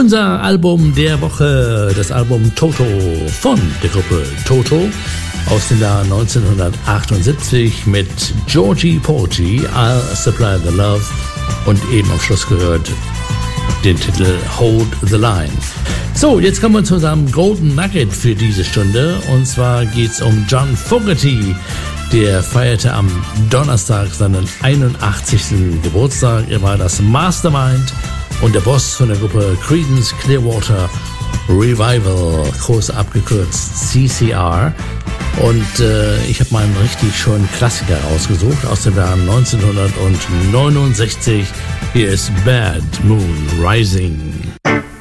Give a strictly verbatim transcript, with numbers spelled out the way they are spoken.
Unser Album der Woche, das Album Toto von der Gruppe Toto aus dem Jahr neunzehnhundertachtundsiebzig mit Georgie Porgy, I'll Supply the Love und eben am Schluss gehört den Titel Hold the Line. So, jetzt kommen wir zu unserem Golden Nugget für diese Stunde und zwar geht es um John Fogerty. Der feierte am Donnerstag seinen einundachtzigsten Geburtstag. Er war das Mastermind und der Boss von der Gruppe Creedence Clearwater Revival, kurz abgekürzt C C R. Und äh, ich habe mal einen richtig schönen Klassiker rausgesucht aus dem Jahr neunzehnhundertneunundsechzig. Hier ist Bad Moon Rising.